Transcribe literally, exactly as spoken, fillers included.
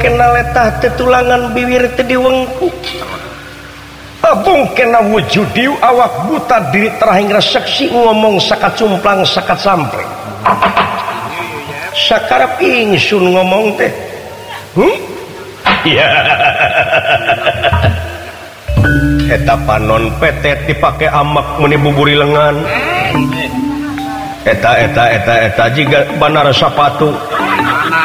kena letah tetulangan bibir teu diwengku abung kena wujudi awak buta diri terahing reseksi ngomong sakat cumplang sakat sampai sakarep ingsun ngomong teh hmm? Ya eta panon petet dipake amak meni buburi lengan eta eta eta eta jiga banar sapatu